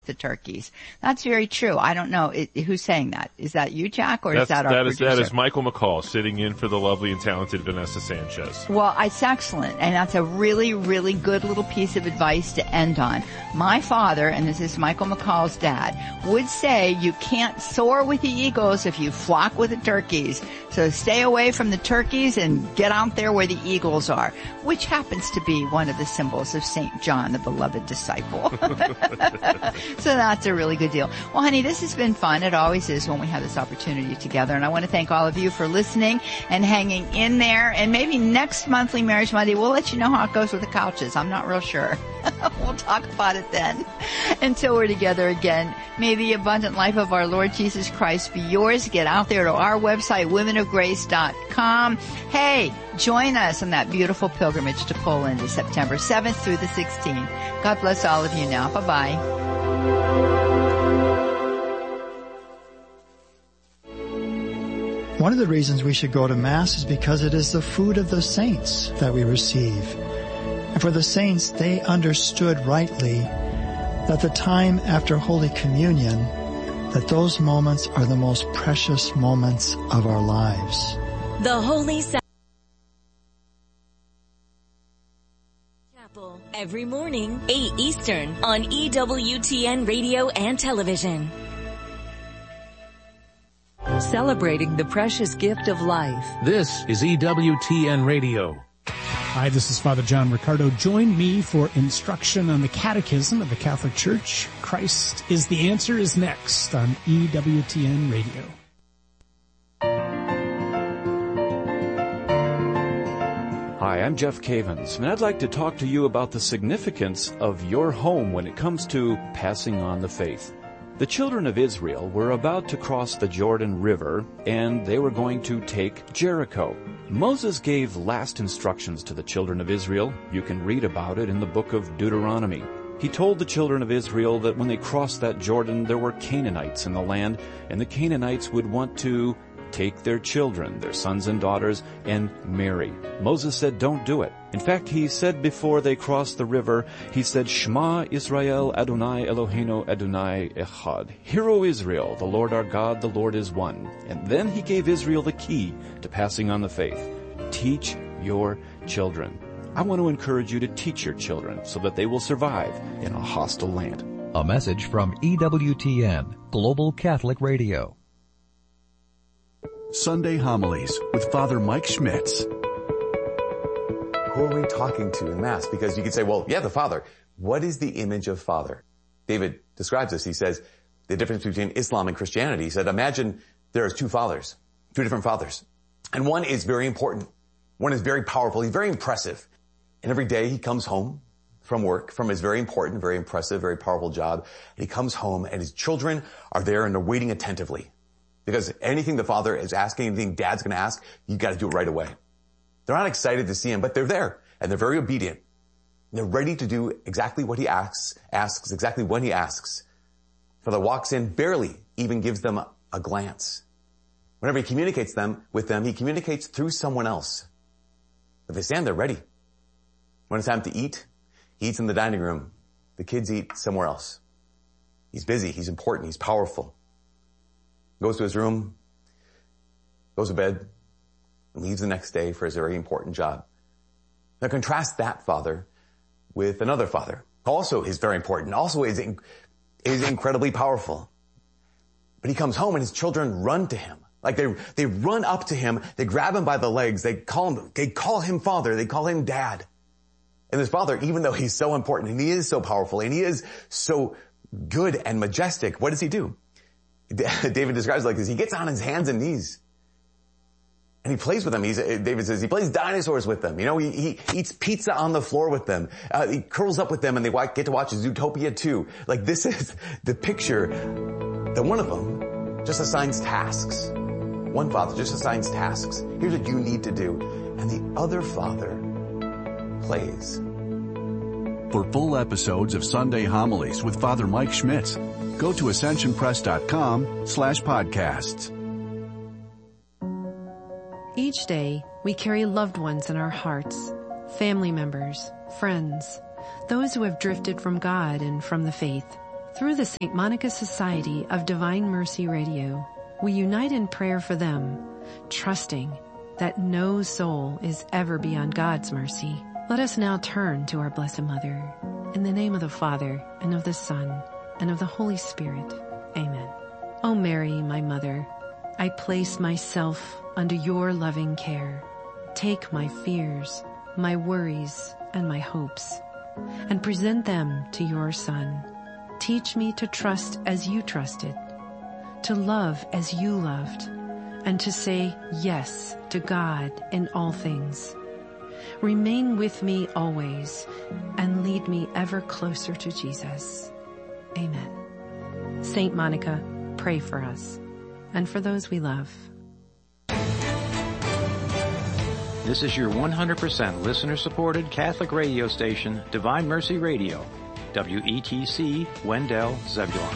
the turkeys. That's very true. I don't know. Who's saying that? Is that you, Jack, or is that our producer? That is Michael McCall sitting in for the lovely and talented Vanessa Sanchez. Well, it's excellent, and that's a really, really good little piece of advice to end on. My father, and this is Michael McCall's dad, would say you can't soar with the eagles if you flock with the turkeys. So stay away from the turkeys and get out there where the eagles are, which happens to be one of the symbols of St. John, the beloved disciple. So that's a really good deal. Well, honey, this has been fun. It always is when we have this opportunity together. And I want to thank all of you for listening and hanging in there. And maybe next monthly Marriage Monday, we'll let you know how it goes with the couches. I'm not real sure. We'll talk about it then. Until we're together again, may the abundant life of our Lord Jesus Christ be yours. Get out there to our website, womenofgrace.com. Hey, join us on that beautiful pilgrimage to Poland, September 7th through the 16th. God bless all of you now. Bye-bye. One of the reasons we should go to Mass is because it is the food of the saints that we receive. And for the saints, they understood rightly that the time after Holy Communion, that those moments are the most precious moments of our lives. The Holy Chapel, every morning, 8 Eastern, on EWTN Radio and Television. Celebrating the precious gift of life. This is EWTN Radio. Hi, this is Father John Riccardo. Join me for instruction on the Catechism of the Catholic Church. Christ is the Answer is next on EWTN Radio. Hi, I'm Jeff Cavins, and I'd like to talk to you about the significance of your home when it comes to passing on the faith. The children of Israel were about to cross the Jordan River, and they were going to take Jericho. Moses gave last instructions to the children of Israel. You can read about it in the book of Deuteronomy. He told the children of Israel that when they crossed that Jordan, there were Canaanites in the land, and the Canaanites would want to take their children, their sons and daughters, and marry. Moses said, don't do it. In fact, he said before they crossed the river, he said, Shema Israel Adonai Eloheinu Adonai Echad. Hear, O Israel, the Lord our God, the Lord is one. And then he gave Israel the key to passing on the faith. Teach your children. I want to encourage you to teach your children so that they will survive in a hostile land. A message from EWTN, Global Catholic Radio. Sunday Homilies with Father Mike Schmitz. Who are we talking to in Mass? Because you could say, well, yeah, the Father. What is the image of Father? David describes this. He says the difference between Islam and Christianity. He said, imagine there are two fathers, two different fathers. And one is very important. One is very powerful. He's very impressive. And every day he comes home from work, from his very important, very impressive, very powerful job. And he comes home and his children are there and they're waiting attentively. Because anything the father is asking, anything dad's going to ask, you got to do it right away. They're not excited to see him, but they're there and they're very obedient. They're ready to do exactly what he asks exactly when he asks. Father walks in, barely even gives them a glance. Whenever he communicates with them, he communicates through someone else. But they stand there ready. When it's time to eat, he eats in the dining room. The kids eat somewhere else. He's busy, he's important, he's powerful. Goes to his room, goes to bed, and leaves the next day for his very important job. Now contrast that father with another father. Also is very important, also is incredibly powerful. But he comes home and his children run to him. Like they run up to him, they grab him by the legs, they call him father, they call him dad. And this father, even though he's so important and he is so powerful and he is so good and majestic, what does he do? David describes it like this. He gets on his hands and knees and he plays with them. David says he plays dinosaurs with them. You know, he eats pizza on the floor with them. He curls up with them and they get to watch Zootopia 2. Like this is the picture that one of them just assigns tasks. One father just assigns tasks. Here's what you need to do. And the other father plays. For full episodes of Sunday Homilies with Father Mike Schmitz, go to ascensionpress.com/podcasts. Each day, we carry loved ones in our hearts, family members, friends, those who have drifted from God and from the faith. Through the St. Monica Society of Divine Mercy Radio, we unite in prayer for them, trusting that no soul is ever beyond God's mercy. Let us now turn to our Blessed Mother. In the name of the Father, and of the Son, and of the Holy Spirit. Amen. O Mary, my Mother, I place myself under your loving care. Take my fears, my worries, and my hopes, and present them to your Son. Teach me to trust as you trusted, to love as you loved, and to say yes to God in all things. Remain with me always and lead me ever closer to Jesus. Amen. Saint Monica, pray for us and for those we love. This is your 100% listener-supported Catholic radio station, Divine Mercy Radio, WETC, Wendell, Zebulon.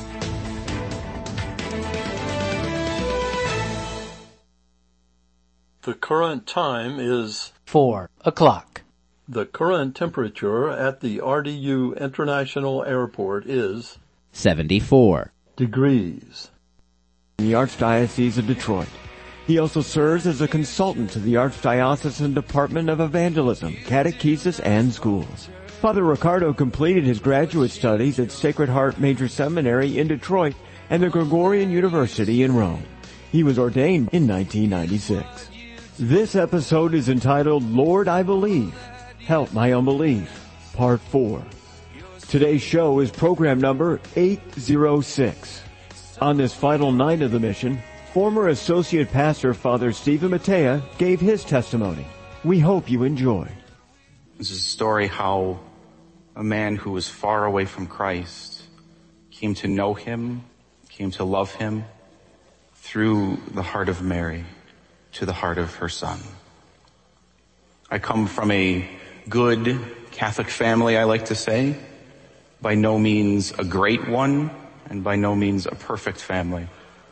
The current time is 4 o'clock. The current temperature at the RDU International Airport is 74 degrees. In the Archdiocese of Detroit. He also serves as a consultant to the Archdiocesan Department of Evangelism, Catechesis, and Schools. Father Ricardo completed his graduate studies at Sacred Heart Major Seminary in Detroit and the Gregorian University in Rome. He was ordained in 1996. This episode is entitled, Lord, I Believe, Help My Unbelief, Part 4. Today's show is program number 806. On this final night of the mission, former Associate Pastor Father Stephen Matea gave his testimony. We hope you enjoy. This is a story how a man who was far away from Christ came to know him, came to love him through the heart of Mary to the heart of her son. I come from a good Catholic family, I like to say. By no means a great one, and by no means a perfect family.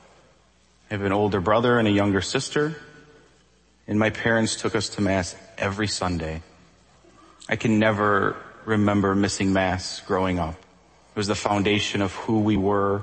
I have an older brother and a younger sister, and my parents took us to Mass every Sunday. I can never remember missing Mass growing up. It was the foundation of who we were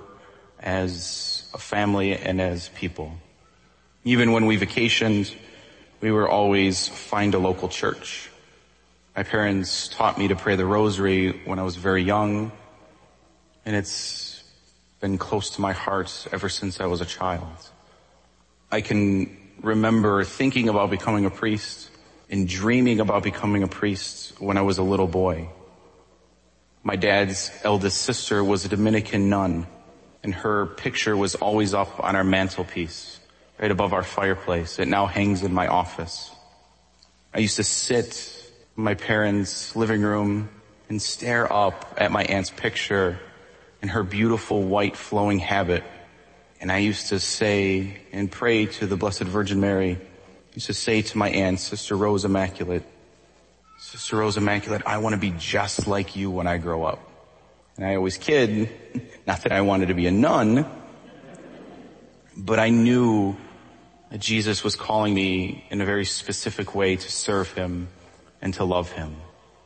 as a family and as people. Even when we vacationed, we were always find a local church. My parents taught me to pray the rosary when I was very young, and it's been close to my heart ever since I was a child. I can remember thinking about becoming a priest and dreaming about becoming a priest when I was a little boy. My dad's eldest sister was a Dominican nun, and her picture was always up on our mantelpiece, right above our fireplace. It now hangs in my office. I used to sit in my parents' living room and stare up at my aunt's picture in her beautiful white flowing habit. And I used to say and pray to the Blessed Virgin Mary. I used to say to my aunt, Sister Rose Immaculate, Sister Rose Immaculate, I want to be just like you when I grow up. And I always kid, not that I wanted to be a nun, but I knew that Jesus was calling me in a very specific way to serve him and to love him.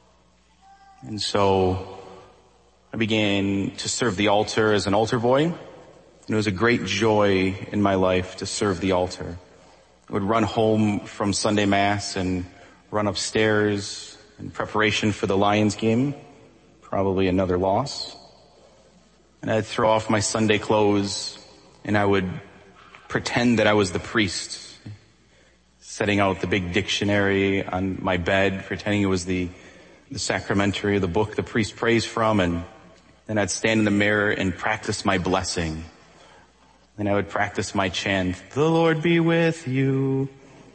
And so I began to serve the altar as an altar boy, and it was a great joy in my life to serve the altar. I would run home from Sunday Mass and run upstairs in preparation for the Lions game, probably another loss. And I'd throw off my Sunday clothes and I would pretend that I was the priest, setting out the big dictionary on my bed, pretending it was the sacramentary, the book the priest prays from, and then I'd stand in the mirror and practice my blessing. Then I would practice my chant, the Lord be with you.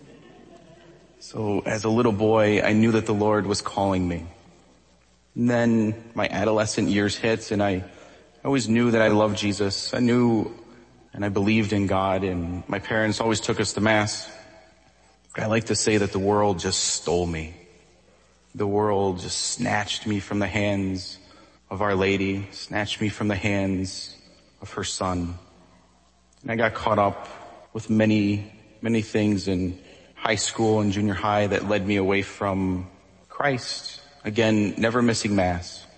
So as a little boy, I knew that the Lord was calling me. And then my adolescent years hit, and I always knew that I loved Jesus. I knew and I believed in God, and my parents always took us to Mass. I like to say that the world just stole me. The world just snatched me from the hands of Our Lady, snatched me from the hands of her Son. And I got caught up with many, many things in high school and junior high that led me away from Christ. Again, never missing Mass.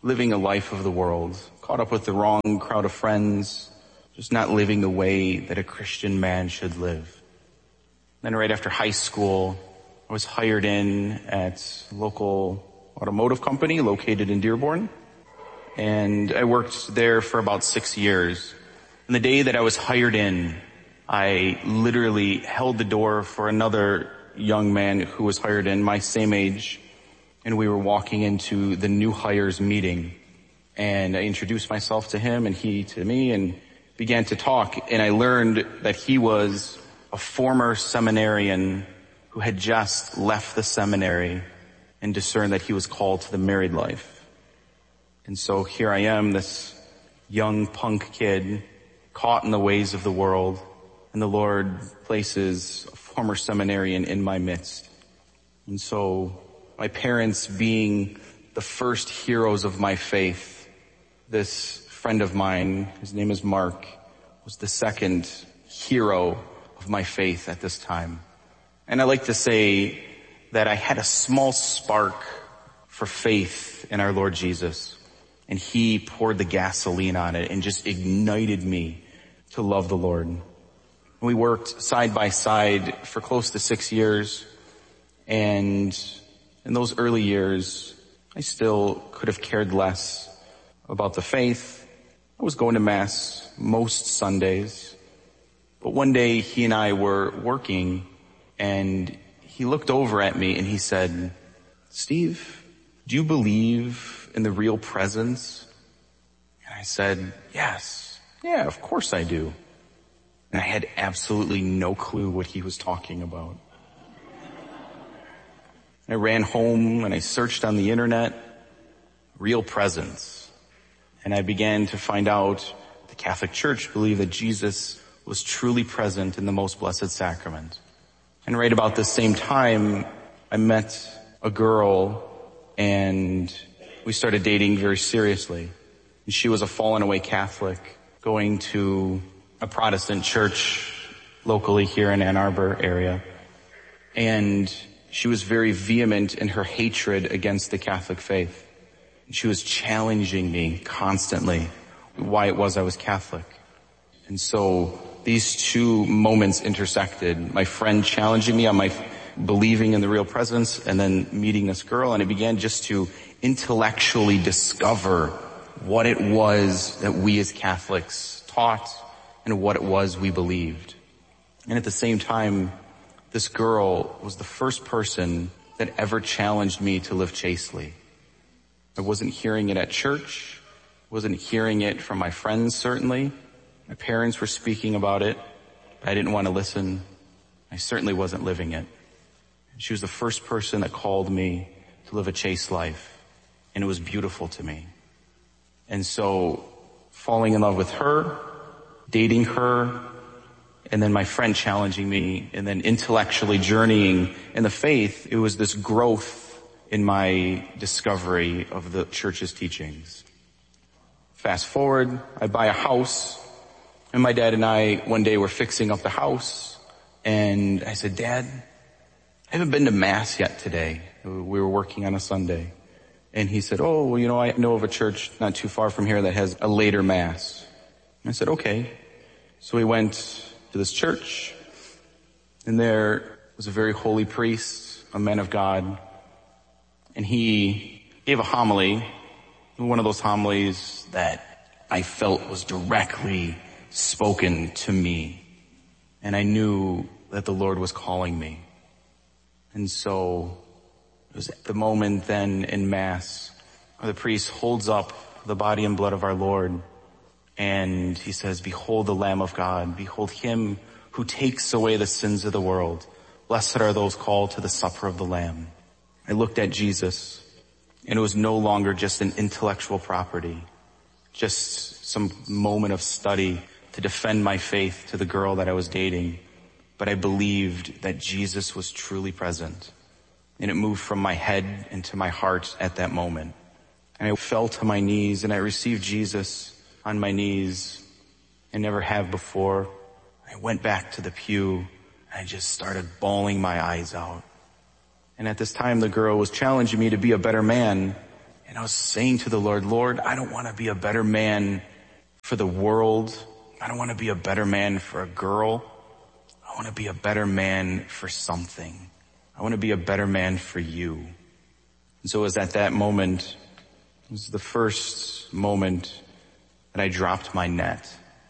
living a life of the world, caught up with the wrong crowd of friends, just not living the way that a Christian man should live. Then right after high school, I was hired in at a local automotive company located in Dearborn. And I worked there for about 6 years. And the day that I was hired in, I literally held the door for another young man who was hired in, my same age. And we were walking into the new hires meeting. And I introduced myself to him and he to me and began to talk. And I learned that he was a former seminarian who had just left the seminary and discerned that he was called to the married life. And so here I am, this young punk kid, caught in the ways of the world, and the Lord places a former seminarian in my midst. And so my parents being the first heroes of my faith, this friend of mine, his name is Mark, was the second hero of my faith at this time. And I like to say that I had a small spark for faith in our Lord Jesus. And he poured the gasoline on it and just ignited me to love the Lord. And we worked side by side for close to 6 years. And in those early years, I still could have cared less about the faith. I was going to Mass most Sundays. But one day he and I were working and he looked over at me and he said, "Steve, do you believe in the real presence?" And I said, "Yes. Yeah, of course I do." And I had absolutely no clue what he was talking about. I ran home and I searched on the internet, real presence. And I began to find out the Catholic Church believed that Jesus was truly present in the most blessed sacrament. And right about the same time, I met a girl and we started dating very seriously. And she was a fallen away Catholic going to a Protestant church locally here in Ann Arbor area. And she was very vehement in her hatred against the Catholic faith. She was challenging me constantly why it was I was Catholic. And so these two moments intersected. My friend challenging me on my believing in the real presence and then meeting this girl. And I began just to intellectually discover what it was that we as Catholics taught and what it was we believed. And at the same time, this girl was the first person that ever challenged me to live chastely. I wasn't hearing it at church, wasn't hearing it from my friends certainly. My parents were speaking about it. I didn't want to listen. I certainly wasn't living it. She was the first person that called me to live a chaste life, and it was beautiful to me. And so falling in love with her, dating her, and then my friend challenging me, and then intellectually journeying in the faith, it was this growth in my discovery of the church's teachings. Fast forward, I buy a house, and my dad and I one day were fixing up the house, and I said, "Dad, I haven't been to Mass yet today." We were working on a Sunday. And he said, "Oh, well, you know, I know of a church not too far from here that has a later Mass." And I said, "Okay." So we went to this church, and there was a very holy priest, a man of God, and he gave a homily, one of those homilies that I felt was directly spoken to me. And I knew that the Lord was calling me. And so it was at the moment then in Mass where the priest holds up the body and blood of our Lord and he says, "Behold the Lamb of God, behold him who takes away the sins of the world. Blessed are those called to the supper of the Lamb." I looked at Jesus and it was no longer just an intellectual property, just some moment of study to defend my faith to the girl that I was dating. But I believed that Jesus was truly present. And it moved from my head into my heart at that moment. And I fell to my knees and I received Jesus on my knees. I never have before. I went back to the pew and I just started bawling my eyes out. And at this time the girl was challenging me to be a better man. And I was saying to the Lord, Lord, I don't want to be a better man for the world. I don't want to be a better man for a girl. I want to be a better man for something. I want to be a better man for you. And so it was at that moment, it was the first moment that I dropped my net.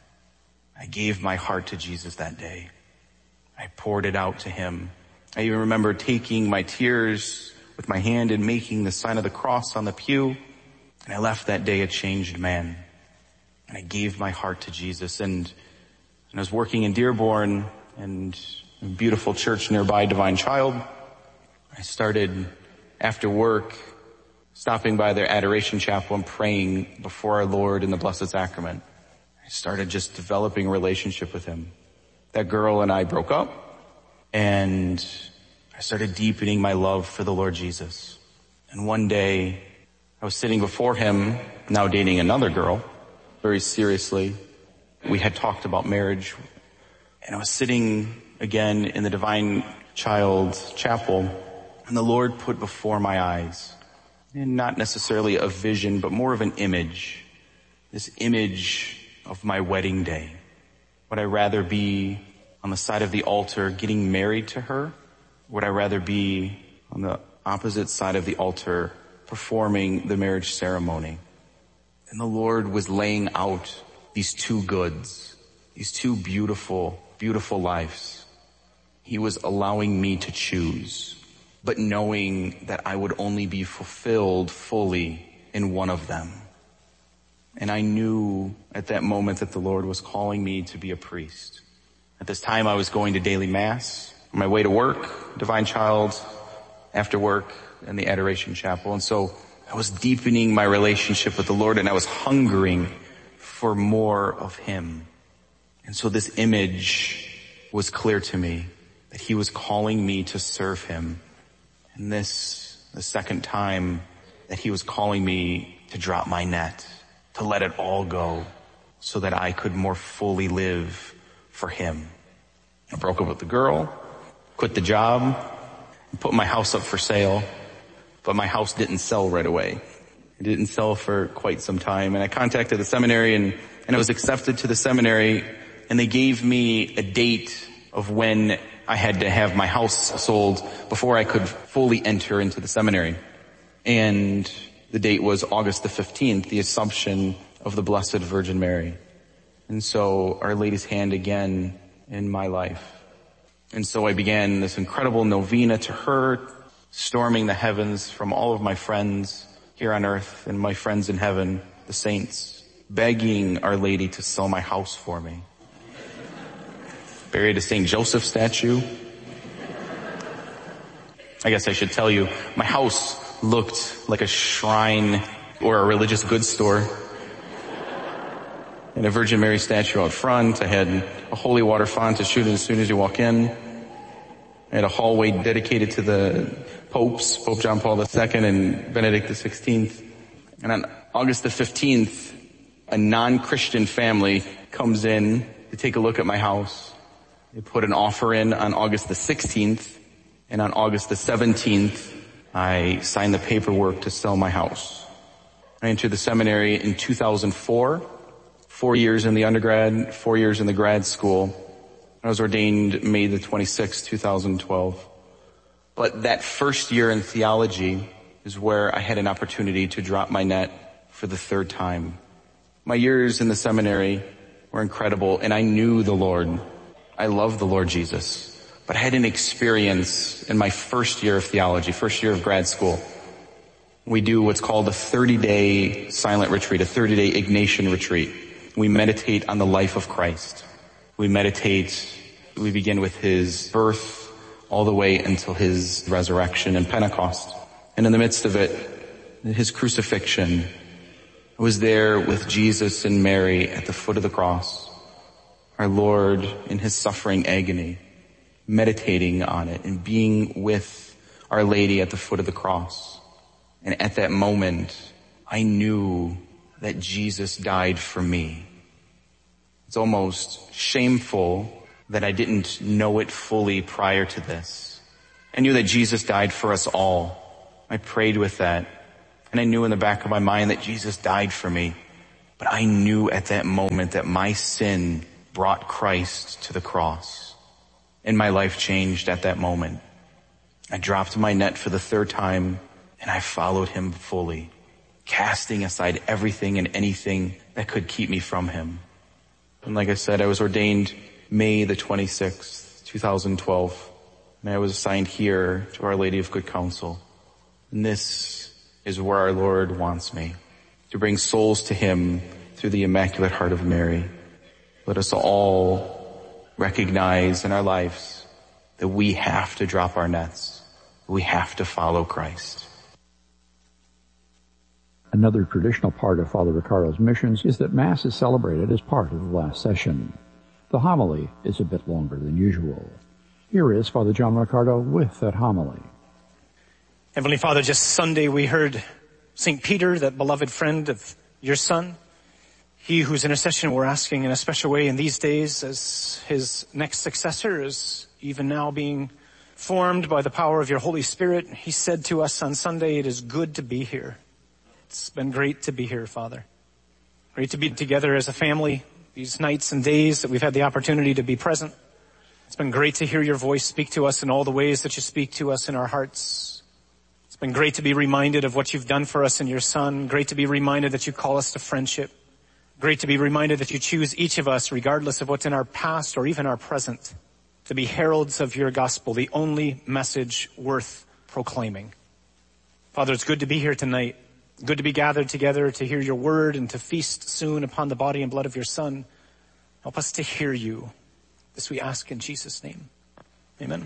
I gave my heart to Jesus that day. I poured it out to him. I even remember taking my tears with my hand and making the sign of the cross on the pew. And I left that day a changed man. And I gave my heart to Jesus. And I was working in Dearborn and a beautiful church nearby, Divine Child. I started after work stopping by their adoration chapel and praying before our Lord in the Blessed Sacrament. I started just developing a relationship with him. That girl and I broke up, and I started deepening my love for the Lord Jesus. And one day, I was sitting before him, now dating another girl, very seriously. We had talked about marriage, and I was sitting again in the Divine Child Chapel, and the Lord put before my eyes, and not necessarily a vision, but more of an image, this image of my wedding day. Would I rather be on the side of the altar getting married to her? Would I rather be on the opposite side of the altar performing the marriage ceremony? And the Lord was laying out these two goods, these two beautiful, beautiful lives. He was allowing me to choose, but knowing that I would only be fulfilled fully in one of them. And I knew at that moment that the Lord was calling me to be a priest. At this time, I was going to daily mass, on my way to work, Divine Child, after work, and the Adoration Chapel. And so I was deepening my relationship with the Lord, and I was hungering for more of him. And so this image was clear to me, that he was calling me to serve him. And this, the second time that he was calling me to drop my net, to let it all go, so that I could more fully live for him. I broke up with the girl, quit the job, and put my house up for sale, but my house didn't sell right away. It didn't sell for quite some time, and I contacted the seminary, and I was accepted to the seminary, and they gave me a date of when I had to have my house sold before I could fully enter into the seminary. And the date was August the 15th, the Assumption of the Blessed Virgin Mary. And so Our Lady's hand again in my life. And so I began this incredible novena to her, storming the heavens from all of my friends here on earth and my friends in heaven, the saints, begging Our Lady to sell my house for me. Buried a St. Joseph statue. I guess I should tell you, my house looked like a shrine or a religious goods store. And a Virgin Mary statue out front. I had a holy water font to shoot as soon as you walk in. I had a hallway dedicated to the popes, Pope John Paul II and Benedict XVI. And on August the 15th, a non-Christian family comes in to take a look at my house. They put an offer in on August the 16th, and on August the 17th, I signed the paperwork to sell my house. I entered the seminary in 2004, 4 years in the undergrad, 4 years in the grad school. I was ordained May the 26th, 2012. But that first year in theology is where I had an opportunity to drop my net for the third time. My years in the seminary were incredible, and I knew the Lord. I loved the Lord Jesus. But I had an experience in my first year of theology, first year of grad school. We do what's called a 30-day silent retreat, a 30-day Ignatian retreat. We meditate on the life of Christ. We begin with his birth all the way until his resurrection and Pentecost. And in the midst of it, his crucifixion. I was there with Jesus and Mary at the foot of the cross. Our Lord in his suffering agony, meditating on it and being with Our Lady at the foot of the cross. And at that moment, I knew that Jesus died for me. It's almost shameful that I didn't know it fully prior to this. I knew that Jesus died for us all. I prayed with that. And I knew in the back of my mind that Jesus died for me. But I knew at that moment that my sin brought Christ to the cross. And my life changed at that moment. I dropped my net for the third time, and I followed him fully, casting aside everything and anything that could keep me from him. And like I said, I was ordained May the 26th, 2012. And I was assigned here to Our Lady of Good Counsel. And this is where our Lord wants me, to bring souls to him through the Immaculate Heart of Mary. Let us all recognize in our lives that we have to drop our nets. We have to follow Christ. Another traditional part of Father Ricardo's missions is that Mass is celebrated as part of the last session. The homily is a bit longer than usual. Here is Father John Ricardo with that homily. Heavenly Father, just Sunday we heard St. Peter, that beloved friend of your Son, he whose intercession we're asking in a special way in these days as his next successor is even now being formed by the power of your Holy Spirit. He said to us on Sunday, it is good to be here. It's been great to be here, Father. Great to be together as a family these nights and days that we've had the opportunity to be present. It's been great to hear your voice speak to us in all the ways that you speak to us in our hearts. It's been great to be reminded of what you've done for us in your Son. Great to be reminded that you call us to friendship. Great to be reminded that you choose each of us, regardless of what's in our past or even our present, to be heralds of your gospel, the only message worth proclaiming. Father, it's good to be here tonight. Good to be gathered together to hear your word and to feast soon upon the body and blood of your Son. Help us to hear you. This we ask in Jesus' name. Amen.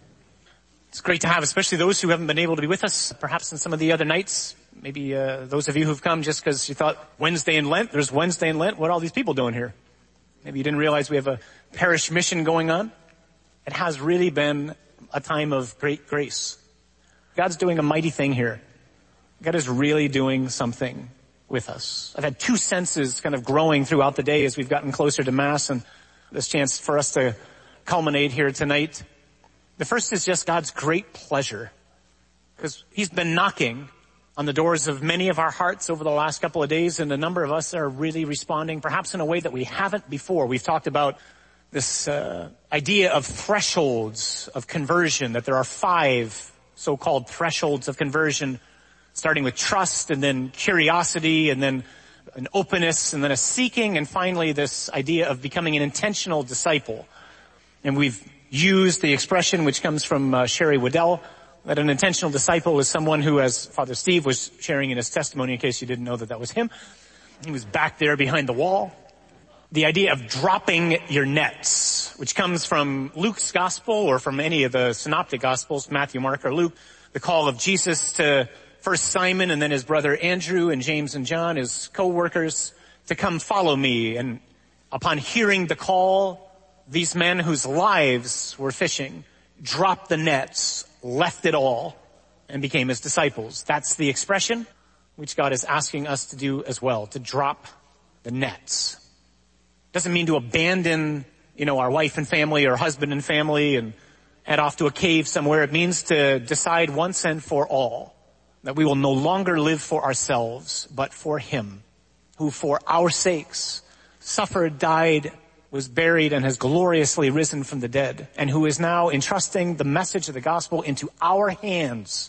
It's great to have, especially those who haven't been able to be with us, perhaps in some of the other nights. Maybe those of you who've come just because you thought Wednesday in Lent, there's Wednesday in Lent. What are all these people doing here? Maybe you didn't realize we have a parish mission going on. It has really been a time of great grace. God's doing a mighty thing here. God is really doing something with us. I've had two senses kind of growing throughout the day as we've gotten closer to Mass and this chance for us to culminate here tonight. The first is just God's great pleasure, because he's been knocking on the doors of many of our hearts over the last couple of days, and a number of us are really responding perhaps in a way that we haven't before. We've talked about this idea of thresholds of conversion, that there are 5 so-called thresholds of conversion, starting with trust and then curiosity and then an openness and then a seeking, and finally this idea of becoming an intentional disciple. And we've used the expression which comes from Sherry Waddell, that an intentional disciple is someone who, as Father Steve was sharing in his testimony, in case you didn't know that was him, he was back there behind the wall. The idea of dropping your nets, which comes from Luke's gospel or from any of the synoptic gospels, Matthew, Mark, or Luke, the call of Jesus to first Simon and then his brother Andrew and James and John, his co-workers, to come follow me. And upon hearing the call, these men whose lives were fishing dropped the nets, left it all, and became his disciples. That's the expression which God is asking us to do as well, to drop the nets. Doesn't mean to abandon, our wife and family or husband and family and head off to a cave somewhere. It means to decide once and for all that we will no longer live for ourselves, but for him, who for our sakes suffered, died, was buried, and has gloriously risen from the dead, and who is now entrusting the message of the gospel into our hands.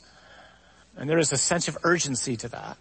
And there is a sense of urgency to that.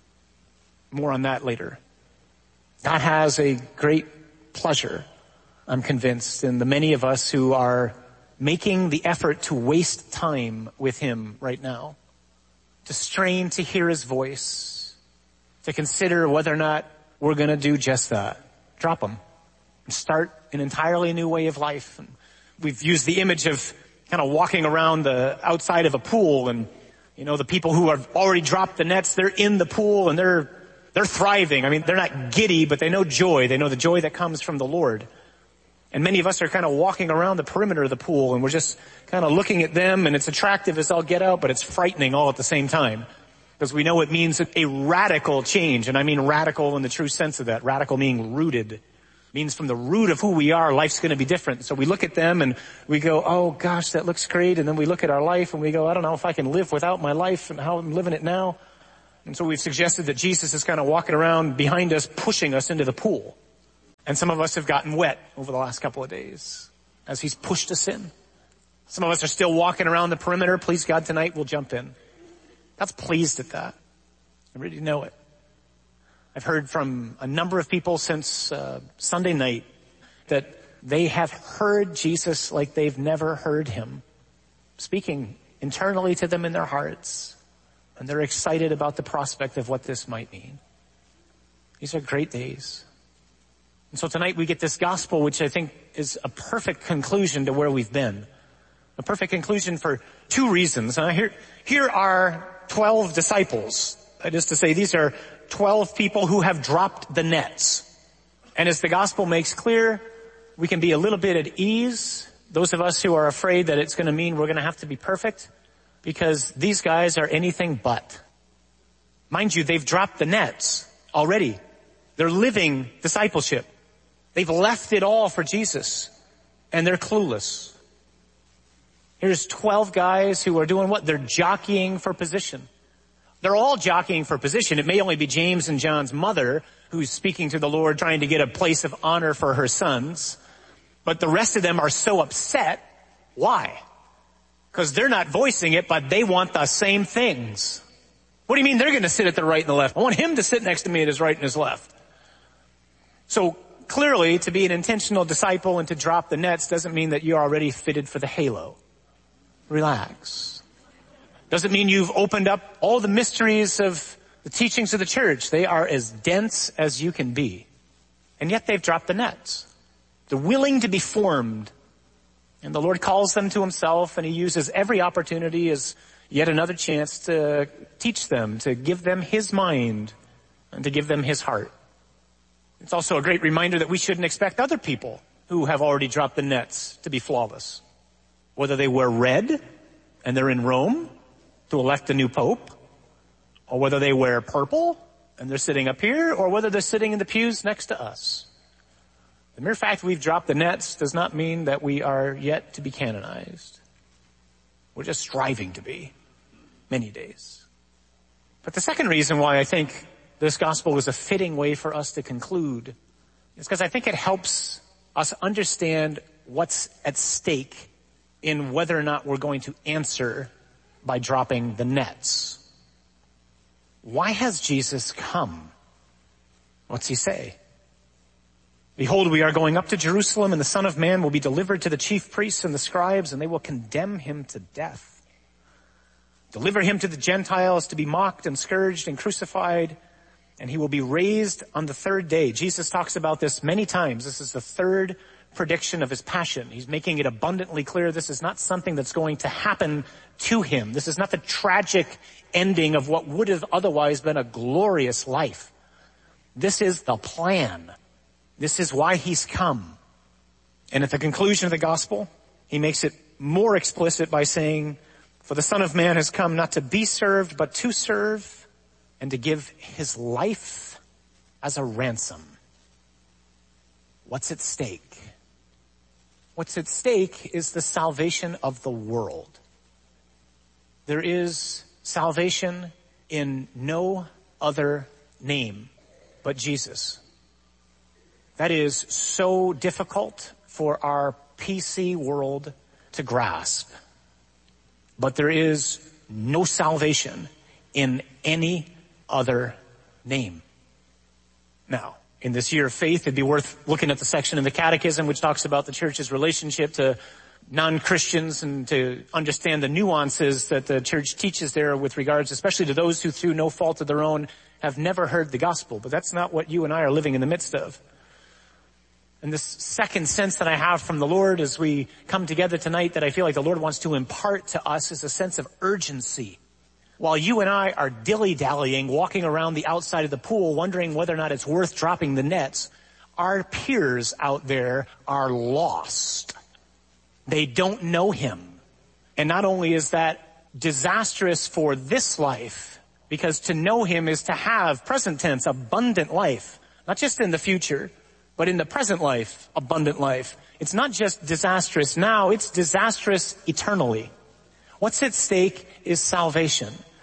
More on that later. God has a great pleasure, I'm convinced, in the many of us who are making the effort to waste time with him right now, to strain to hear his voice, to consider whether or not we're going to do just that. Drop him and start an entirely new way of life. And we've used the image of kind of walking around the outside of a pool, and the people who have already dropped the nets, they're in the pool and they're thriving. I mean, they're not giddy, but they know joy. They know the joy that comes from the Lord. And many of us are kind of walking around the perimeter of the pool, and we're just kind of looking at them, and it's attractive as all get out, but it's frightening all at the same time. Because we know it means a radical change, and I mean radical in the true sense of that. Radical meaning rooted. It means from the root of who we are, life's going to be different. So we look at them and we go, oh gosh, that looks great. And then we look at our life and we go, I don't know if I can live without my life and how I'm living it now. And so we've suggested that Jesus is kind of walking around behind us, pushing us into the pool. And some of us have gotten wet over the last couple of days as he's pushed us in. Some of us are still walking around the perimeter. Please God, tonight we'll jump in. God's pleased at that. I really know it. I've heard from a number of people since Sunday night that they have heard Jesus like they've never heard him, speaking internally to them in their hearts. And they're excited about the prospect of what this might mean. These are great days. And so tonight we get this gospel, which I think is a perfect conclusion to where we've been. A perfect conclusion for two reasons. Here are 12 disciples. That is to say, these are 12 people who have dropped the nets. And as the gospel makes clear, we can be a little bit at ease. Those of us who are afraid that it's going to mean we're going to have to be perfect, because these guys are anything but. Mind you, they've dropped the nets already. They're living discipleship. They've left it all for Jesus, and they're clueless. Here's 12 guys who are doing what? They're jockeying for position. They're all jockeying for position. It may only be James and John's mother who's speaking to the Lord, trying to get a place of honor for her sons. But the rest of them are so upset. Why? Because they're not voicing it, but they want the same things. What do you mean they're going to sit at the right and the left? I want him to sit next to me at his right and his left. So clearly, to be an intentional disciple and to drop the nets doesn't mean that you're already fitted for the halo. Relax. Doesn't mean you've opened up all the mysteries of the teachings of the church. They are as dense as you can be. And yet they've dropped the nets. They're willing to be formed. And the Lord calls them to himself, and he uses every opportunity as yet another chance to teach them, to give them his mind, and to give them his heart. It's also a great reminder that we shouldn't expect other people who have already dropped the nets to be flawless. Whether they wear red and they're in Rome to elect a new pope, or whether they wear purple and they're sitting up here, or whether they're sitting in the pews next to us. The mere fact we've dropped the nets does not mean that we are yet to be canonized. We're just striving to be many days. But the second reason why I think this gospel was a fitting way for us to conclude is because I think it helps us understand what's at stake in whether or not we're going to answer by dropping the nets. Why has Jesus come? What's he say? Behold, we are going up to Jerusalem, and the Son of Man will be delivered to the chief priests and the scribes, and they will condemn him to death. Deliver him to the Gentiles to be mocked and scourged and crucified, and he will be raised on the third day. Jesus talks about this many times. This is the third prediction of his passion. He's making it abundantly clear this is not something that's going to happen to him. This is not the tragic ending of what would have otherwise been a glorious life. This is the plan. This is why he's come. And at the conclusion of the gospel, he makes it more explicit by saying, for the Son of Man has come not to be served, but to serve and to give his life as a ransom. What's at stake? What's at stake is the salvation of the world. There is salvation in no other name but Jesus. That is so difficult for our PC world to grasp. But there is no salvation in any other name. Now, in this year of faith, it'd be worth looking at the section in the Catechism which talks about the church's relationship to non-Christians and to understand the nuances that the church teaches there with regards, especially to those who through no fault of their own have never heard the gospel. But that's not what you and I are living in the midst of. And this second sense that I have from the Lord as we come together tonight that I feel like the Lord wants to impart to us is a sense of urgency. While you and I are dilly-dallying, walking around the outside of the pool, wondering whether or not it's worth dropping the nets, our peers out there are lost. They don't know him. And not only is that disastrous for this life, because to know him is to have, present tense, abundant life. Not just in the future, but in the present life, abundant life. It's not just disastrous now, it's disastrous eternally. What's at stake is salvation.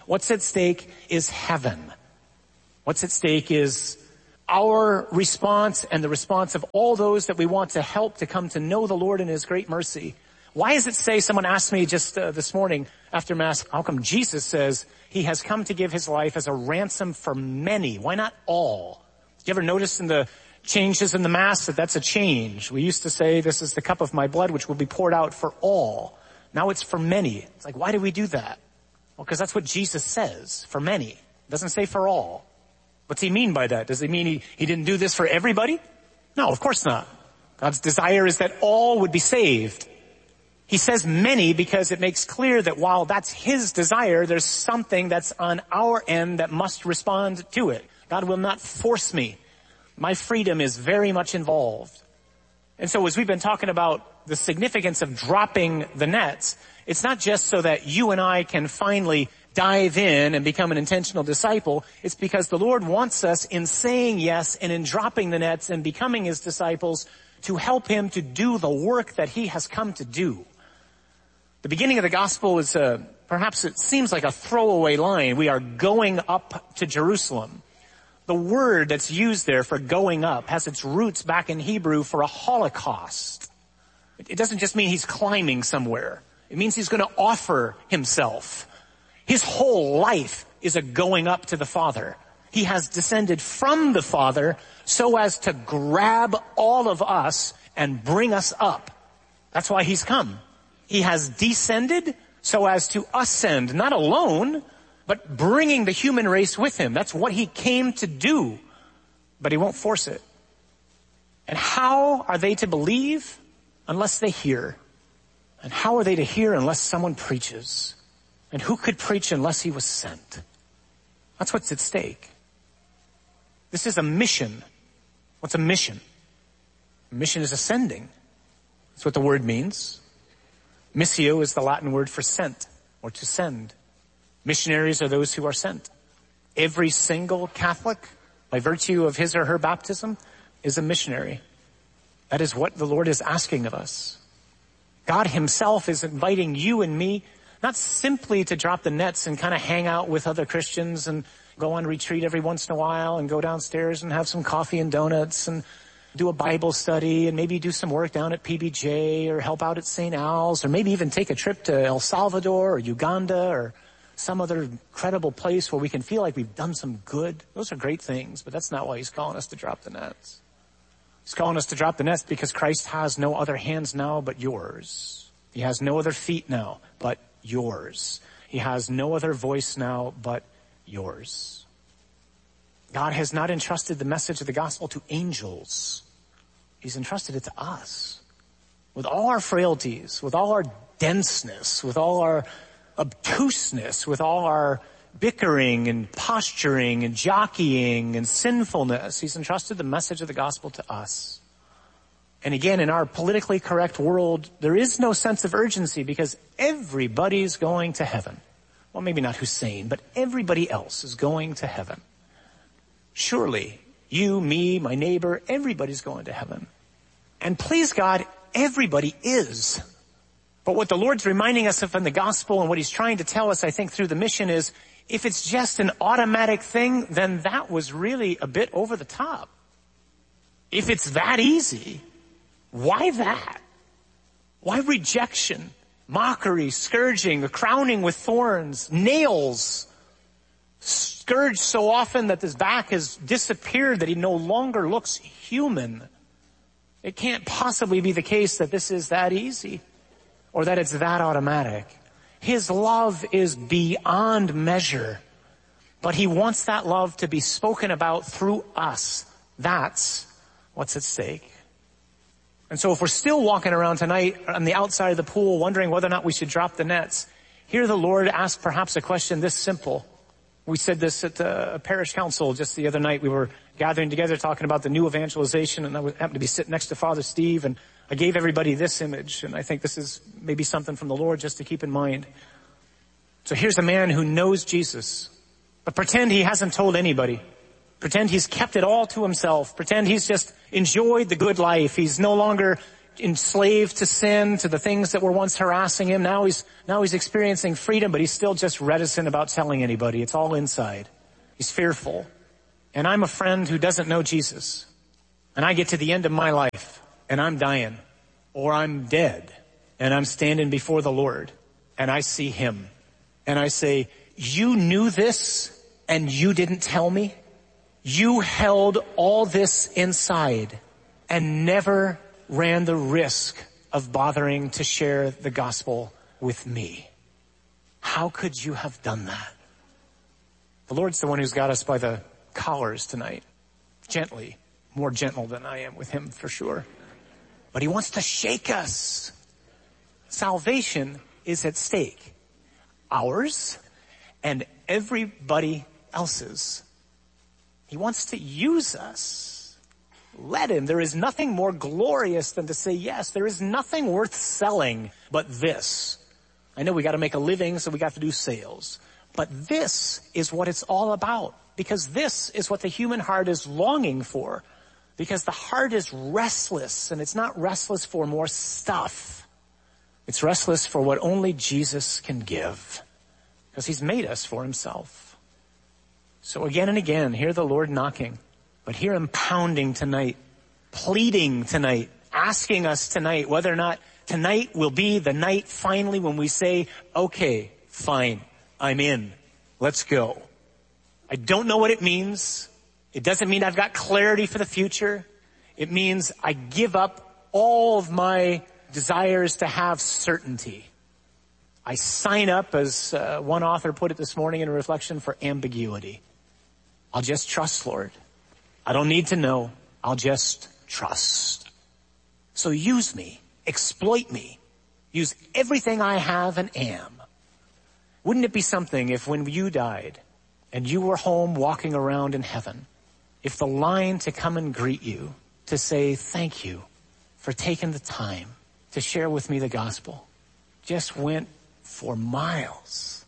What's at stake is heaven. What's at stake is our response and the response of all those that we want to help to come to know the Lord in His great mercy. Why does it say, someone asked me just this morning after Mass, how come Jesus says He has come to give His life as a ransom for many? Why not all? Did you ever notice in the changes in the Mass that that's a change? We used to say, this is the cup of my blood which will be poured out for all. Now it's for many. It's like, why do we do that? Well, because that's what Jesus says, for many. It doesn't say for all. What's He mean by that? Does He mean he didn't do this for everybody? No, of course not. God's desire is that all would be saved. He says many because it makes clear that while that's His desire, there's something that's on our end that must respond to it. God will not force me. My freedom is very much involved. And so as we've been talking about the significance of dropping the nets, it's not just so that you and I can finally dive in and become an intentional disciple. It's because the Lord wants us, in saying yes and in dropping the nets and becoming His disciples, to help Him to do the work that He has come to do. The beginning of the gospel is perhaps it seems like a throwaway line. We are going up to Jerusalem. The word that's used there for going up has its roots back in Hebrew for a holocaust. It doesn't just mean He's climbing somewhere. It means He's going to offer Himself. His whole life is a going up to the Father. He has descended from the Father so as to grab all of us and bring us up. That's why He's come. He has descended so as to ascend, not alone, but bringing the human race with Him. That's what He came to do, but He won't force it. And how are they to believe unless they hear? And how are they to hear unless someone preaches? And who could preach unless He was sent? That's what's at stake. This is a mission. What's a mission? A mission is ascending. That's what the word means. Missio is the Latin word for sent or to send. Missionaries are those who are sent. Every single Catholic, by virtue of his or her baptism, is a missionary. That is what the Lord is asking of us. God Himself is inviting you and me not simply to drop the nets and kind of hang out with other Christians and go on retreat every once in a while and go downstairs and have some coffee and donuts and do a Bible study and maybe do some work down at PBJ or help out at St. Al's or maybe even take a trip to El Salvador or Uganda or some other credible place where we can feel like we've done some good. Those are great things, but that's not why He's calling us to drop the nets. He's calling us to drop the nets because Christ has no other hands now but yours. He has no other feet now but yours. He has no other voice now but yours. God has not entrusted the message of the gospel to angels. He's entrusted it to us. With all our frailties, with all our denseness, with all our obtuseness, with all our bickering and posturing and jockeying and sinfulness, He's entrusted the message of the gospel to us. And again, in our politically correct world, there is no sense of urgency because everybody's going to heaven. Well, maybe not Hussein, but everybody else is going to heaven. Surely, you, me, my neighbor, everybody's going to heaven. And please God, everybody is. But what the Lord's reminding us of in the gospel and what He's trying to tell us, I think, through the mission is, if it's just an automatic thing, then that was really a bit over the top. If it's that easy, why that? Why rejection, mockery, scourging, a crowning with thorns, nails, scourged so often that His back has disappeared that He no longer looks human? It can't possibly be the case that this is that easy or that it's that automatic. His love is beyond measure, but He wants that love to be spoken about through us. That's what's at stake. And so if we're still walking around tonight on the outside of the pool wondering whether or not we should drop the nets, hear the Lord ask perhaps a question this simple. We said this at a parish council just the other night. We were gathering together talking about the new evangelization, and I happened to be sitting next to Father Steve, and I gave everybody this image, and I think this is maybe something from the Lord just to keep in mind. So here's a man who knows Jesus, but pretend he hasn't told anybody. Pretend he's kept it all to himself. Pretend he's just enjoyed the good life. He's no longer enslaved to sin, to the things that were once harassing him. Now he's experiencing freedom, but he's still just reticent about telling anybody. It's all inside. He's fearful. And I'm a friend who doesn't know Jesus. And I get to the end of my life and I'm dying, or I'm dead and I'm standing before the Lord and I see him and I say, you knew this and you didn't tell me? You held all this inside and never ran the risk of bothering to share the gospel with me. How could you have done that? The Lord's the one who's got us by the collars tonight. Gently. More gentle than I am with him for sure. But he wants to shake us. Salvation is at stake. Ours and everybody else's. He wants to use us. Let him. There is nothing more glorious than to say yes. There is nothing worth selling but this. I know we got to make a living, so we got to do sales. But this is what it's all about. Because this is what the human heart is longing for. Because the heart is restless, and it's not restless for more stuff. It's restless for what only Jesus can give. Because he's made us for himself. So again and again, hear the Lord knocking. But hear him pounding tonight, pleading tonight, asking us tonight whether or not tonight will be the night finally when we say, okay, fine, I'm in. Let's go. I don't know what it means. It doesn't mean I've got clarity for the future. It means I give up all of my desires to have certainty. I sign up, as one author put it this morning in a reflection, for ambiguity. I'll just trust, Lord. I don't need to know. I'll just trust. So use me. Exploit me. Use everything I have and am. Wouldn't it be something if when you died and you were home walking around in heaven, if the line to come and greet you, to say thank you for taking the time to share with me the gospel, just went for miles.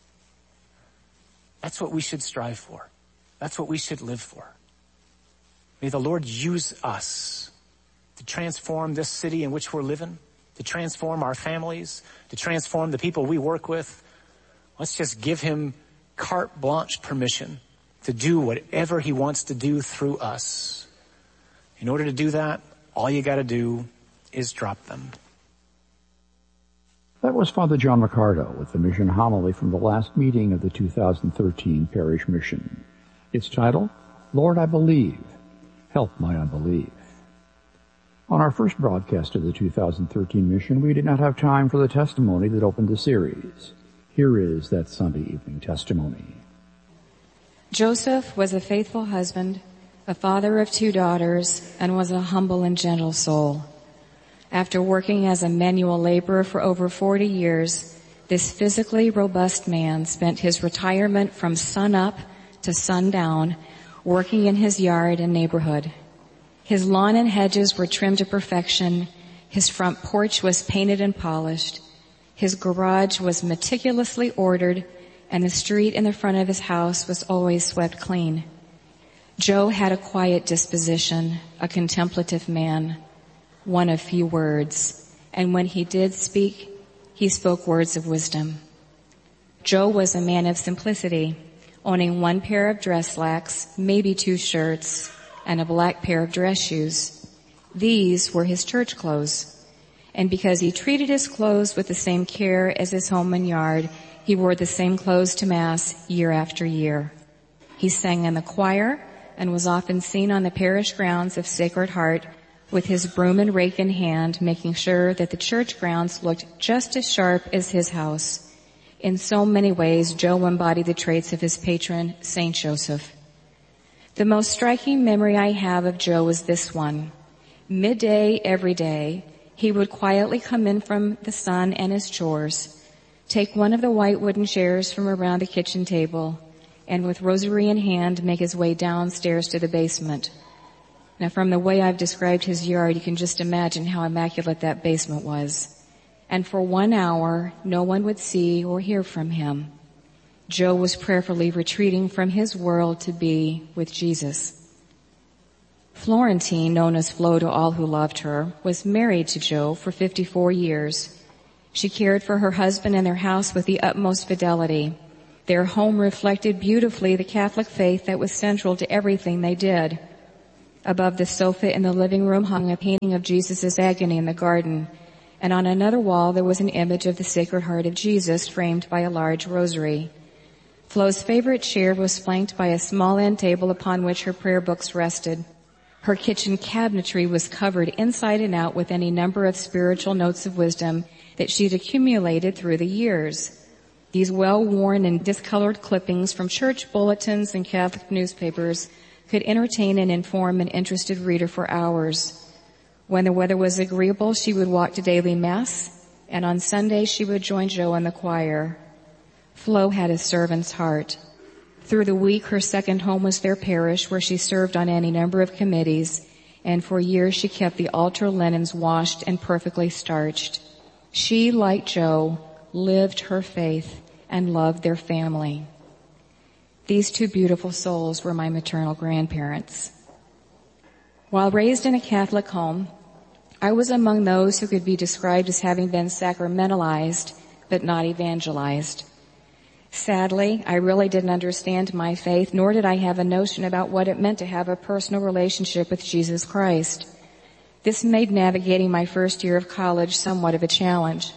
That's what we should strive for. That's what we should live for. May the Lord use us to transform this city in which we're living, to transform our families, to transform the people we work with. Let's just give him carte blanche permission to do whatever he wants to do through us. In order to do that, all you got to do is drop them. That was Father John Riccardo with the mission homily from the last meeting of the 2013 Parish Mission. Its title, Lord, I Believe, Help My Unbelief. On our first broadcast of the 2013 mission, we did not have time for the testimony that opened the series. Here is that Sunday evening testimony. Joseph was a faithful husband, a father of 2 daughters, and was a humble and gentle soul. After working as a manual laborer for over 40 years, this physically robust man spent his retirement from sunup to sundown working in his yard and neighborhood. His lawn and hedges were trimmed to perfection. His front porch was painted and polished. His garage was meticulously ordered, and the street in the front of his house was always swept clean. Joe had a quiet disposition, a contemplative man, one of few words, and when he did speak, he spoke words of wisdom. Joe was a man of simplicity, owning 1 pair of dress slacks, maybe 2 shirts, and a black pair of dress shoes. These were his church clothes. And because he treated his clothes with the same care as his home and yard, he wore the same clothes to Mass year after year. He sang in the choir and was often seen on the parish grounds of Sacred Heart with his broom and rake in hand, making sure that the church grounds looked just as sharp as his house. In so many ways, Joe embodied the traits of his patron, Saint Joseph. The most striking memory I have of Joe is this one. Midday every day, he would quietly come in from the sun and his chores, take one of the white wooden chairs from around the kitchen table, and with rosary in hand, make his way downstairs to the basement. Now, from the way I've described his yard, you can just imagine how immaculate that basement was. And for 1 hour, no one would see or hear from him. Joe was prayerfully retreating from his world to be with Jesus. Florentine, known as Flo to all who loved her, was married to Joe for 54 years. She cared for her husband and their house with the utmost fidelity. Their home reflected beautifully the Catholic faith that was central to everything they did. Above the sofa in the living room hung a painting of Jesus' agony in the garden, and on another wall there was an image of the Sacred Heart of Jesus framed by a large rosary. Flo's favorite chair was flanked by a small end table upon which her prayer books rested. Her kitchen cabinetry was covered inside and out with any number of spiritual notes of wisdom that she'd accumulated through the years. These well-worn and discolored clippings from church bulletins and Catholic newspapers could entertain and inform an interested reader for hours. When the weather was agreeable, she would walk to daily mass, and on Sundays she would join Joe in the choir. Flo had a servant's heart. Through the week, her second home was their parish, where she served on any number of committees, and for years she kept the altar linens washed and perfectly starched. She, like Joe, lived her faith and loved their family. These two beautiful souls were my maternal grandparents. While raised in a Catholic home, I was among those who could be described as having been sacramentalized, but not evangelized. Sadly, I really didn't understand my faith, nor did I have a notion about what it meant to have a personal relationship with Jesus Christ. This made navigating my first year of college somewhat of a challenge.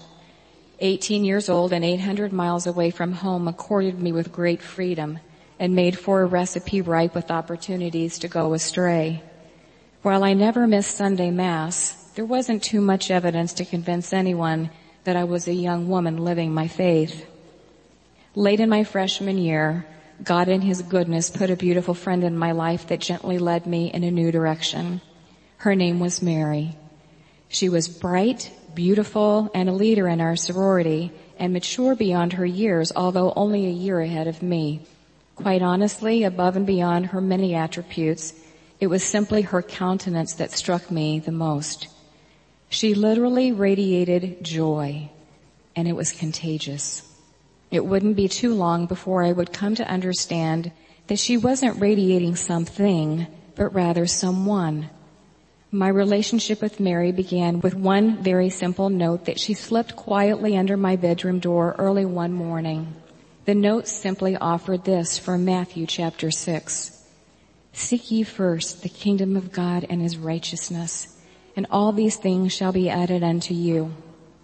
18 years old and 800 miles away from home accorded me with great freedom and made for a recipe ripe with opportunities to go astray. While I never missed Sunday Mass, there wasn't too much evidence to convince anyone that I was a young woman living my faith. Late in my freshman year, God in His goodness put a beautiful friend in my life that gently led me in a new direction. Her name was Mary. She was bright, beautiful, and a leader in our sorority, and mature beyond her years, although only a year ahead of me. Quite honestly, above and beyond her many attributes, it was simply her countenance that struck me the most. She literally radiated joy, and it was contagious. It wouldn't be too long before I would come to understand that she wasn't radiating something, but rather someone. My relationship with Mary began with one very simple note that she slipped quietly under my bedroom door early one morning. The note simply offered this from Matthew chapter 6. Seek ye first the kingdom of God and His righteousness, and all these things shall be added unto you.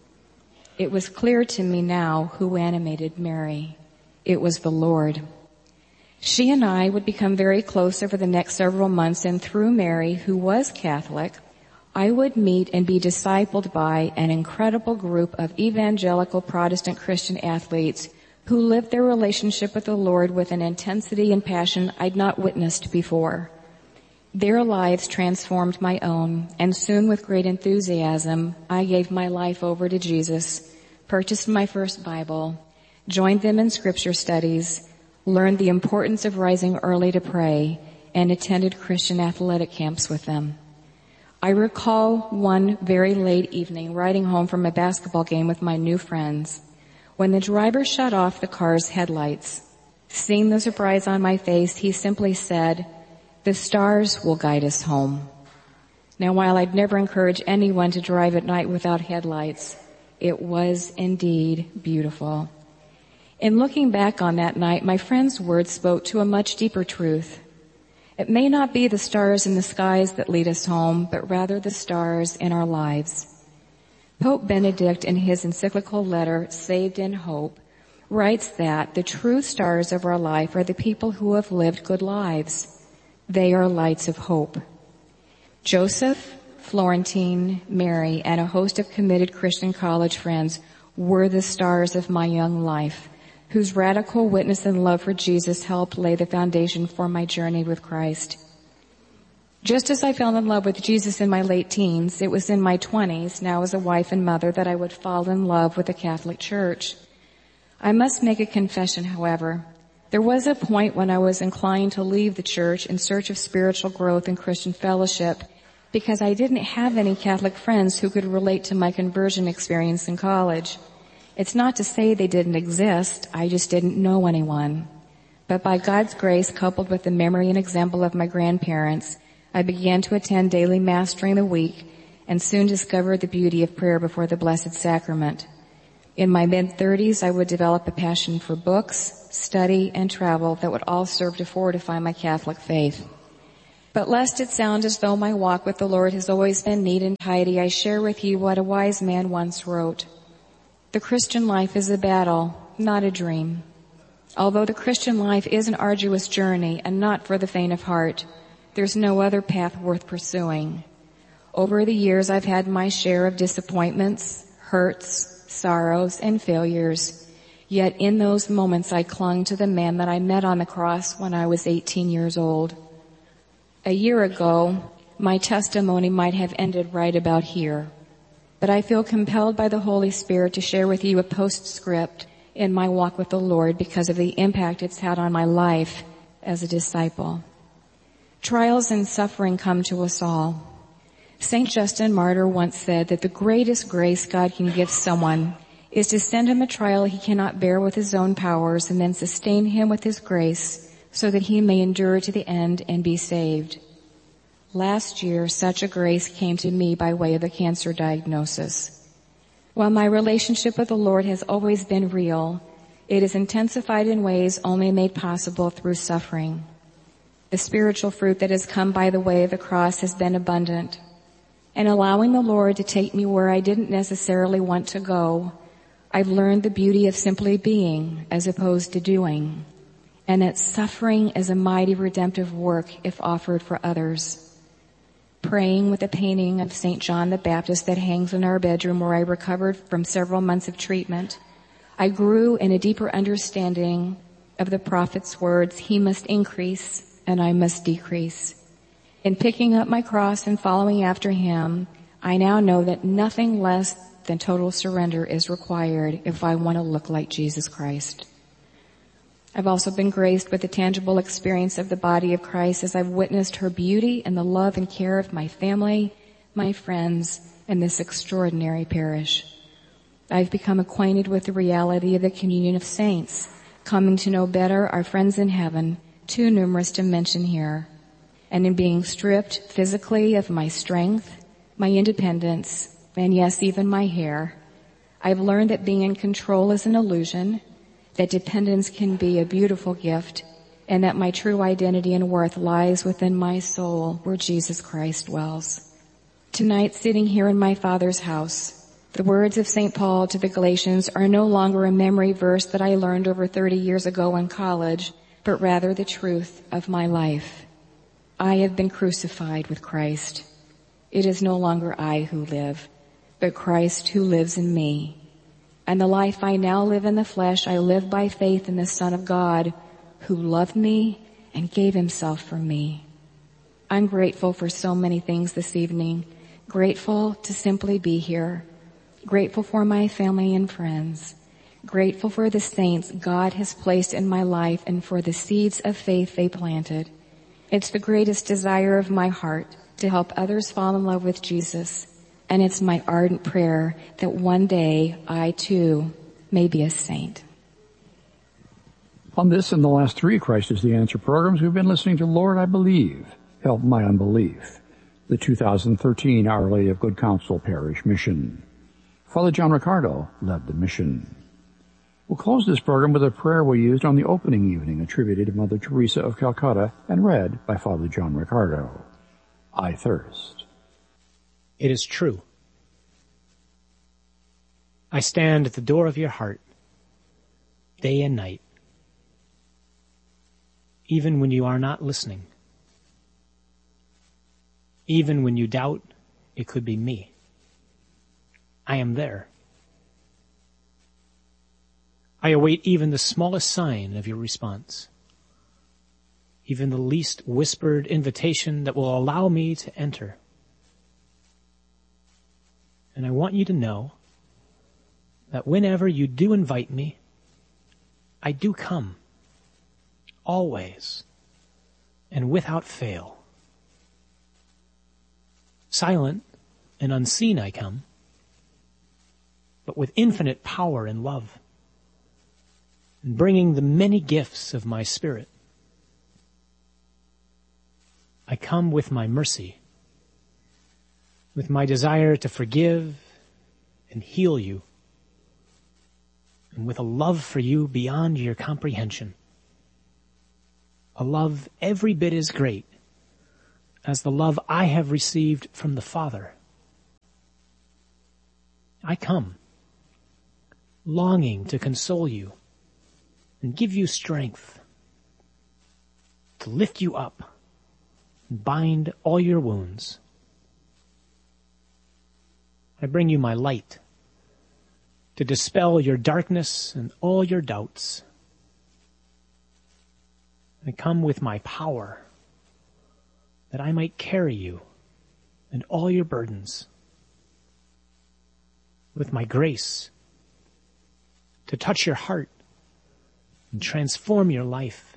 It was clear to me now who animated Mary. It was the Lord. She and I would become very close over the next several months, and through Mary, who was Catholic, I would meet and be discipled by an incredible group of evangelical Protestant Christian athletes who lived their relationship with the Lord with an intensity and passion I'd not witnessed before. Their lives transformed my own, and soon with great enthusiasm, I gave my life over to Jesus, purchased my first Bible, joined them in scripture studies, learned the importance of rising early to pray, and attended Christian athletic camps with them. I recall one very late evening riding home from a basketball game with my new friends. When the driver shut off the car's headlights, seeing the surprise on my face, he simply said, "The stars will guide us home." Now, while I'd never encourage anyone to drive at night without headlights, it was indeed beautiful. In looking back on that night, my friend's words spoke to a much deeper truth. It may not be the stars in the skies that lead us home, but rather the stars in our lives. Pope Benedict, in his encyclical letter, Saved in Hope, writes that the true stars of our life are the people who have lived good lives. They are lights of hope. Joseph, Florentine, Mary, and a host of committed Christian college friends were the stars of my young life, whose radical witness and love for Jesus helped lay the foundation for my journey with Christ. Just as I fell in love with Jesus in my late teens, it was in my 20s, now as a wife and mother, that I would fall in love with the Catholic Church. I must make a confession, however. There was a point when I was inclined to leave the church in search of spiritual growth and Christian fellowship because I didn't have any Catholic friends who could relate to my conversion experience in college. It's not to say they didn't exist, I just didn't know anyone. But by God's grace, coupled with the memory and example of my grandparents, I began to attend daily Mass during the week and soon discovered the beauty of prayer before the Blessed Sacrament. In my mid-30s, I would develop a passion for books, study, and travel that would all serve to fortify my Catholic faith. But lest it sound as though my walk with the Lord has always been neat and tidy, I share with you what a wise man once wrote. The Christian life is a battle, not a dream. Although the Christian life is an arduous journey and not for the faint of heart, there's no other path worth pursuing. Over the years, I've had my share of disappointments, hurts, sorrows, and failures. Yet in those moments, I clung to the man that I met on the cross when I was 18 years old. A year ago, my testimony might have ended right about here. But I feel compelled by the Holy Spirit to share with you a postscript in my walk with the Lord because of the impact it's had on my life as a disciple. Trials and suffering come to us all. St. Justin Martyr once said that the greatest grace God can give someone is to send him a trial he cannot bear with his own powers and then sustain him with his grace so that he may endure to the end and be saved. Last year, such a grace came to me by way of a cancer diagnosis. While my relationship with the Lord has always been real, it is intensified in ways only made possible through suffering. The spiritual fruit that has come by the way of the cross has been abundant. And allowing the Lord to take me where I didn't necessarily want to go, I've learned the beauty of simply being as opposed to doing, and that suffering is a mighty redemptive work if offered for others. Praying with a painting of St. John the Baptist that hangs in our bedroom where I recovered from several months of treatment, I grew in a deeper understanding of the prophet's words, "He must increase and I must decrease." In picking up my cross and following after him, I now know that nothing less than total surrender is required if I want to look like Jesus Christ. I've also been graced with the tangible experience of the body of Christ as I've witnessed her beauty and the love and care of my family, my friends, and this extraordinary parish. I've become acquainted with the reality of the communion of saints, coming to know better our friends in heaven, too numerous to mention here. And in being stripped physically of my strength, my independence, and yes, even my hair, I've learned that being in control is an illusion, that dependence can be a beautiful gift, and that my true identity and worth lies within my soul where Jesus Christ dwells. Tonight, sitting here in my Father's house, the words of St. Paul to the Galatians are no longer a memory verse that I learned over 30 years ago in college, but rather the truth of my life. I have been crucified with Christ. It is no longer I who live, but Christ who lives in me. And the life I now live in the flesh, I live by faith in the Son of God, who loved me and gave himself for me. I'm grateful for so many things this evening. Grateful to simply be here. Grateful for my family and friends. Grateful for the saints God has placed in my life and for the seeds of faith they planted. It's the greatest desire of my heart to help others fall in love with Jesus. And it's my ardent prayer that one day I too may be a saint. On this and the last three Christ is the Answer programs, we've been listening to Lord, I Believe, Help My Unbelief, the 2013 Our Lady of Good Counsel Parish Mission. Father John Riccardo led the mission. We'll close this program with a prayer we used on the opening evening attributed to Mother Teresa of Calcutta and read by Father John Riccardo. I thirst. It is true. I stand at the door of your heart, day and night, even when you are not listening, even when you doubt it could be me. I am there. I await even the smallest sign of your response, even the least whispered invitation that will allow me to enter. And I want you to know that whenever you do invite me, I do come, always, and without fail. Silent and unseen I come, but with infinite power and love, and bringing the many gifts of my Spirit. I come with my mercy, with my desire to forgive and heal you, and with a love for you beyond your comprehension. A love every bit as great as the love I have received from the Father. I come, longing to console you and give you strength, to lift you up and bind all your wounds. I bring you my light to dispel your darkness and all your doubts. I come with my power that I might carry you and all your burdens, with my grace to touch your heart and transform your life.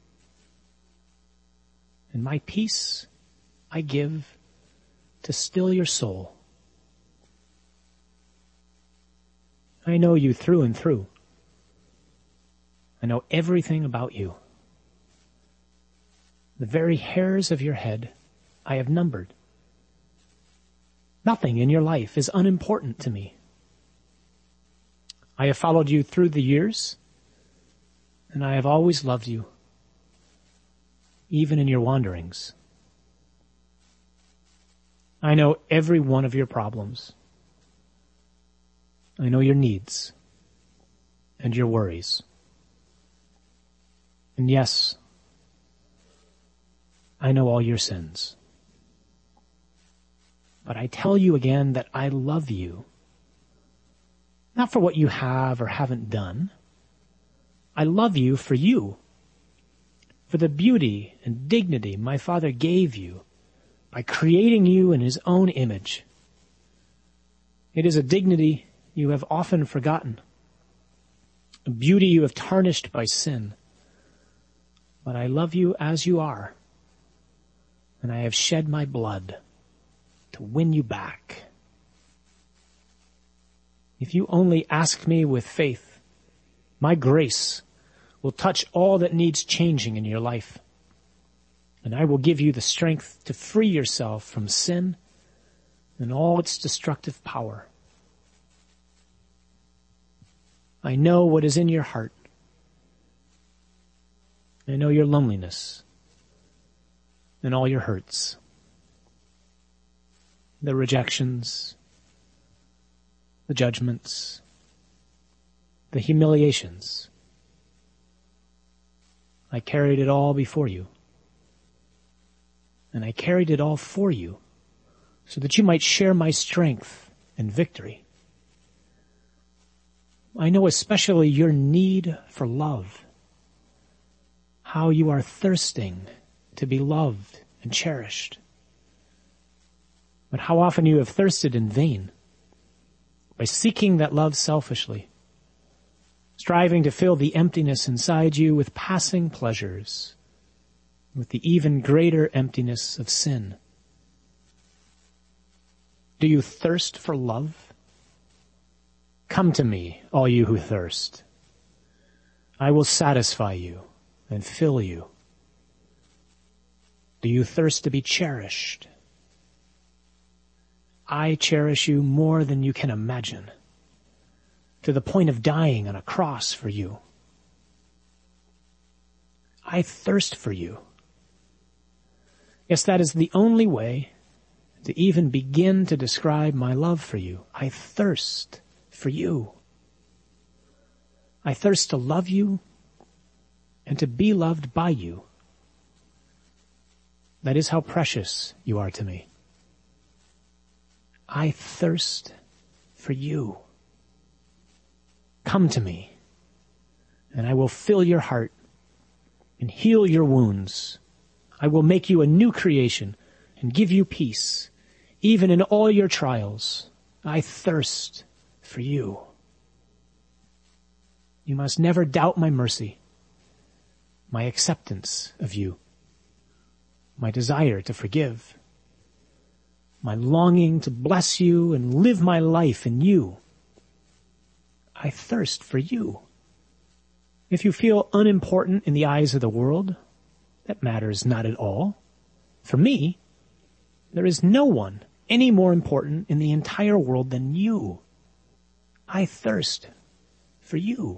And my peace I give to still your soul. I know you through and through. I know everything about you. The very hairs of your head I have numbered. Nothing in your life is unimportant to me. I have followed you through the years, and I have always loved you, even in your wanderings. I know every one of your problems. I know your needs and your worries. And yes, I know all your sins. But I tell you again that I love you, not for what you have or haven't done. I love you for you, for the beauty and dignity my Father gave you by creating you in His own image. It is a dignity you have often forgotten, a beauty you have tarnished by sin. But I love you as you are, and I have shed my blood to win you back. If you only ask me with faith, my grace will touch all that needs changing in your life, and I will give you the strength to free yourself from sin and all its destructive power. I know what is in your heart. I know your loneliness and all your hurts, the rejections, the judgments, the humiliations. I carried it all before you, and I carried it all for you so that you might share my strength and victory. I know especially your need for love, how you are thirsting to be loved and cherished, but how often you have thirsted in vain by seeking that love selfishly, striving to fill the emptiness inside you with passing pleasures, with the even greater emptiness of sin. Do you thirst for love? Come to me, all you who thirst. I will satisfy you and fill you. Do you thirst to be cherished? I cherish you more than you can imagine, to the point of dying on a cross for you. I thirst for you. Yes, that is the only way to even begin to describe my love for you. I thirst for you. I thirst to love you and to be loved by you. That is how precious you are to me. I thirst for you. Come to me, and I will fill your heart and heal your wounds. I will make you a new creation and give you peace, even in all your trials. I thirst for you. You must never doubt my mercy, my acceptance of you, my desire to forgive, my longing to bless you and live my life in you. I thirst for you. If you feel unimportant in the eyes of the world, that matters not at all. For me, there is no one any more important in the entire world than you. I thirst for you.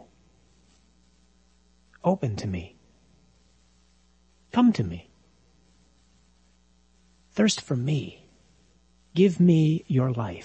Open to me. Come to me. Thirst for me. Give me your life.